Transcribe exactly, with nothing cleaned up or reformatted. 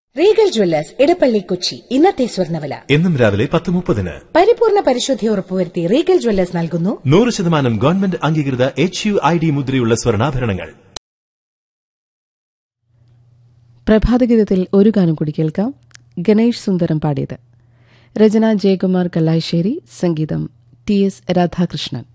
Regal Jewellers Edappally Kochi ഇന്നത്തെ സ്വർണ്ണവില എന്നും രാവിലെ പത്ത് മുപ്പതിന് പരിപൂർണ പരിശുദ്ധി ഉറപ്പുവരുത്തി റീഗൽ ജ്വല്ലേഴ്സ് നൽകുന്നു നൂറ് ശതമാനം ഗവൺമെന്റ് അംഗീകൃത എച്ച് യു ഐ ഡി മുദ്രയുള്ള സ്വർണ്ണാഭരണങ്ങൾ. പ്രഭാതഗീതത്തിൽ ഒരു ഗാനം കൂടി കേൾക്കാം. ഗണേഷ് സുന്ദരം പാടിയത്. രചന ജയകുമാർ കല്ലാശ്ശേരി, സംഗീതം ടി എസ് രാധാകൃഷ്ണൻ.